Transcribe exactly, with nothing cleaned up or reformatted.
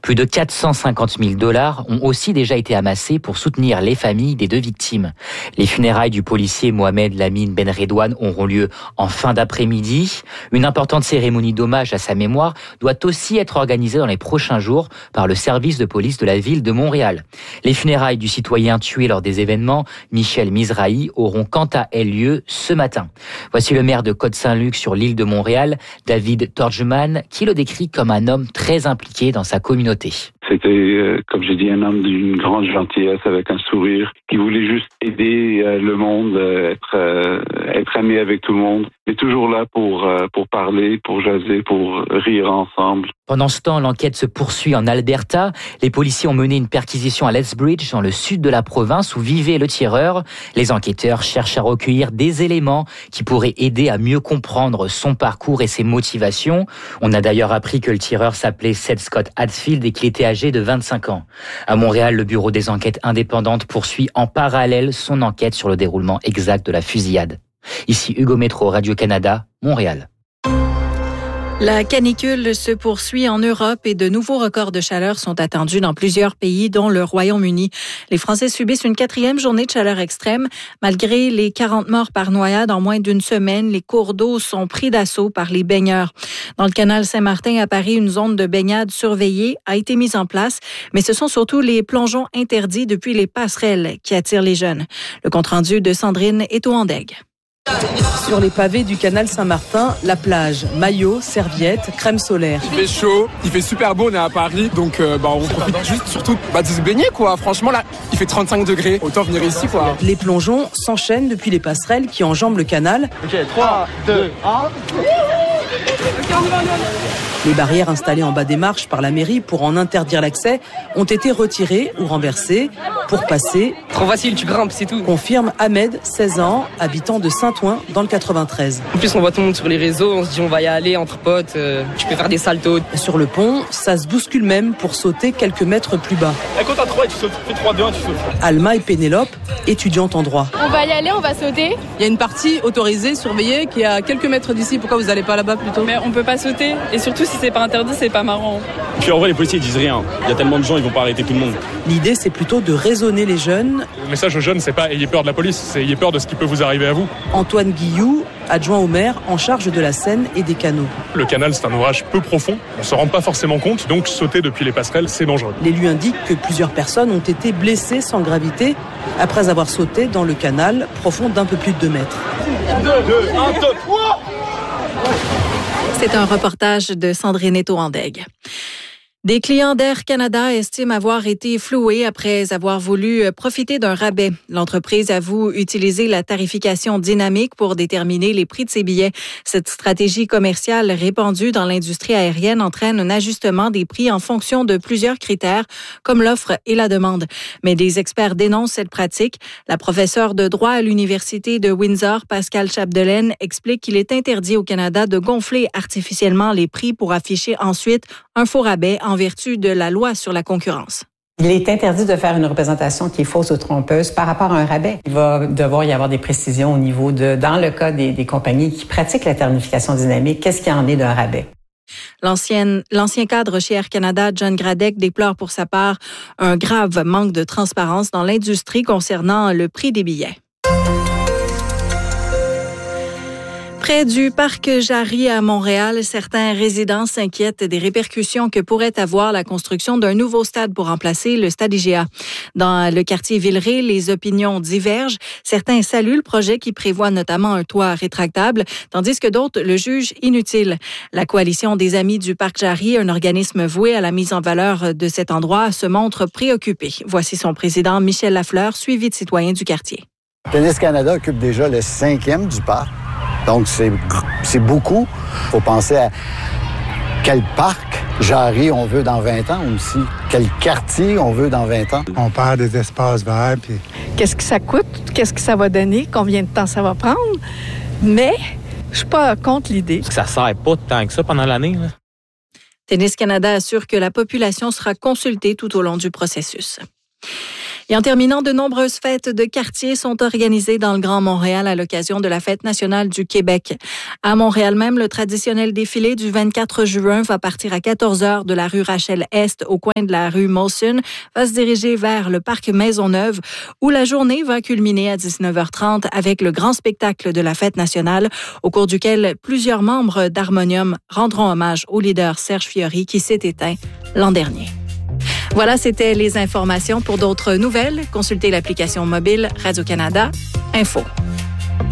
Plus de quatre cent cinquante mille dollars ont aussi déjà été amassés pour soutenir les familles des deux victimes. Les funérailles du policier Mohamed Lamine Ben Redouane auront lieu en fin d'après-midi. Une importante cérémonie d'hommage à sa mémoire doit aussi être organisée dans les prochains jours par le service de police de la ville de Montréal. Les funérailles du citoyen tué lors des événements, Michel Mizrahi, auront quant à elles lieu ce matin. Voici le maire de Côte-Saint-Luc sur l'île de Montréal, David Torgeman, qui le décrit comme un homme très impliqué dans sa communauté. C'était, euh, comme j'ai dit, un homme d'une grande gentillesse avec un sourire qui voulait juste aider euh, le monde, euh, être euh, être ami avec tout le monde, mais toujours là pour euh, pour parler, pour jaser, pour rire ensemble. Pendant ce temps, l'enquête se poursuit en Alberta. Les policiers ont mené une perquisition à Lethbridge, dans le sud de la province où vivait le tireur. Les enquêteurs cherchent à recueillir des éléments qui pourraient aider à mieux comprendre son parcours et ses motivations. On a d'ailleurs appris que le tireur s'appelait Seth Scott Hadfield et qu'il était âgé de vingt-cinq ans. À Montréal, le bureau des enquêtes indépendantes poursuit en parallèle son enquête sur le déroulement exact de la fusillade. Ici Hugo Métro, Radio-Canada, Montréal. La canicule se poursuit en Europe et de nouveaux records de chaleur sont attendus dans plusieurs pays, dont le Royaume-Uni. Les Français subissent une quatrième journée de chaleur extrême. Malgré les quarante morts par noyade en moins d'une semaine, les cours d'eau sont pris d'assaut par les baigneurs. Dans le canal Saint-Martin à Paris, une zone de baignade surveillée a été mise en place, mais ce sont surtout les plongeons interdits depuis les passerelles qui attirent les jeunes. Le compte-rendu de Sandrine Etoandeg. Sur les pavés du canal Saint-Martin, la plage, maillot, serviette, crème solaire. Il fait chaud, il fait super beau, on est à Paris, donc euh, bah, on profite juste surtout bah, de se baigner quoi. Franchement là, il fait trente-cinq degrés, autant venir ici quoi. Les plongeons s'enchaînent depuis les passerelles qui enjambent le canal. Ok, trois, deux, un... Les barrières installées en bas des marches par la mairie pour en interdire l'accès ont été retirées ou renversées pour passer. Trop facile, tu grimpes, c'est tout. Confirme Ahmed, seize ans, habitant de Saint-Ouen dans le quatre-vingt-treize. En plus, on voit tout le monde sur les réseaux, on se dit on va y aller entre potes, euh, tu peux faire des saltos. Sur le pont, ça se bouscule même pour sauter quelques mètres plus bas. Et quand t'as trois, tu sautes, fais trois, deux, un, tu sautes. Alma et Pénélope, étudiantes en droit. On va y aller, on va sauter. Il y a une partie autorisée, surveillée, qui est à quelques mètres d'ici. Pourquoi vous n'allez pas là-bas plutôt? Mais on peut pas sauter, et surtout si c'est pas interdit, c'est pas marrant. Puis en vrai, les policiers ils disent rien. Il y a tellement de gens, ils vont pas arrêter tout le monde. L'idée, c'est plutôt de raisonner les jeunes. Le message aux jeunes, c'est pas ayez peur de la police, c'est ayez peur de ce qui peut vous arriver à vous. Antoine Guillou, adjoint au maire en charge de la Seine et des canaux. Le canal, c'est un ouvrage peu profond, on se rend pas forcément compte, donc sauter depuis les passerelles, c'est dangereux. L'élu indique que plusieurs personnes ont été blessées sans gravité après avoir sauté dans le canal profond d'un peu plus de deux mètres. deux, deux, un, deux, trois. C'est un reportage de Sandrine Etoandeg. Des clients d'Air Canada estiment avoir été floués après avoir voulu profiter d'un rabais. L'entreprise avoue utiliser la tarification dynamique pour déterminer les prix de ses billets. Cette stratégie commerciale répandue dans l'industrie aérienne entraîne un ajustement des prix en fonction de plusieurs critères, comme l'offre et la demande. Mais des experts dénoncent cette pratique. La professeure de droit à l'Université de Windsor, Pascale Chapdelaine, explique qu'il est interdit au Canada de gonfler artificiellement les prix pour afficher ensuite un faux rabais en vertu de la loi sur la concurrence. Il est interdit de faire une représentation qui est fausse ou trompeuse par rapport à un rabais. Il va devoir y avoir des précisions au niveau de, dans le cas des, des compagnies qui pratiquent la tarification dynamique, qu'est-ce qu'il y en est d'un rabais? L'ancienne, l'ancien cadre chez Air Canada, John Gradec, déplore pour sa part un grave manque de transparence dans l'industrie concernant le prix des billets. Près du parc Jarry à Montréal, certains résidents s'inquiètent des répercussions que pourrait avoir la construction d'un nouveau stade pour remplacer le stade I G A. Dans le quartier Villeray, les opinions divergent. Certains saluent le projet qui prévoit notamment un toit rétractable, tandis que d'autres le jugent inutile. La Coalition des Amis du parc Jarry, un organisme voué à la mise en valeur de cet endroit, se montre préoccupé. Voici son président Michel Lafleur, suivi de citoyens du quartier. Tennis Canada occupe déjà le cinquième du parc. Donc, c'est, c'est beaucoup. Il faut penser à quel parc Jarry on veut dans vingt ans aussi. Quel quartier on veut dans vingt ans. On perd des espaces verts. Puis... Qu'est-ce que ça coûte? Qu'est-ce que ça va donner? Combien de temps ça va prendre? Mais je suis pas contre l'idée. Ça sert pas tant que ça pendant l'année, là. Tennis Canada assure que la population sera consultée tout au long du processus. Et en terminant, de nombreuses fêtes de quartier sont organisées dans le Grand Montréal à l'occasion de la Fête nationale du Québec. À Montréal même, le traditionnel défilé du vingt-quatre juin va partir à quatorze heures de la rue Rachel-Est au coin de la rue Molson, va se diriger vers le parc Maisonneuve où la journée va culminer à dix-neuf heures trente avec le grand spectacle de la Fête nationale au cours duquel plusieurs membres d'Harmonium rendront hommage au leader Serge Fiori qui s'est éteint l'an dernier. Voilà, c'était les informations. Pour d'autres nouvelles, consultez l'application mobile Radio-Canada Info.